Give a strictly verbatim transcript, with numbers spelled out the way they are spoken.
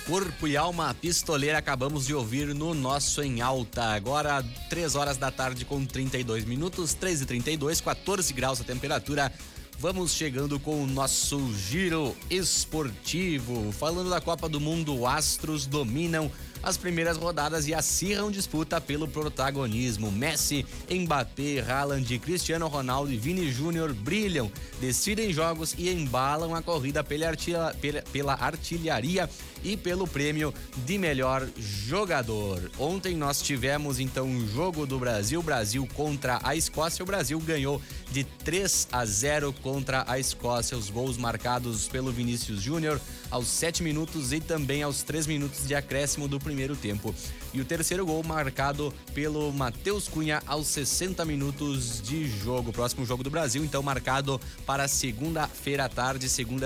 Corpo e Alma Pistoleira, acabamos de ouvir no nosso Em Alta. Agora, três horas da tarde com trinta e dois minutos, três e trinta e dois, quatorze graus a temperatura. Vamos chegando com o nosso giro esportivo. Falando da Copa do Mundo, o Astros dominam as primeiras rodadas e acirram disputa pelo protagonismo. Messi, Mbappé, Haaland, Cristiano Ronaldo e Vini Júnior brilham, decidem jogos e embalam a corrida pela, artilha, pela, pela artilharia e pelo prêmio de melhor jogador. Ontem nós tivemos então um jogo do Brasil, Brasil contra a Escócia. O Brasil ganhou de três a zero contra a Escócia. Os gols marcados pelo Vinícius Júnior aos sete minutos e também aos três minutos de acréscimo do primeiro tempo. E o terceiro gol marcado pelo Matheus Cunha aos sessenta minutos de jogo. Próximo jogo do Brasil, então, marcado para segunda-feira à tarde, segunda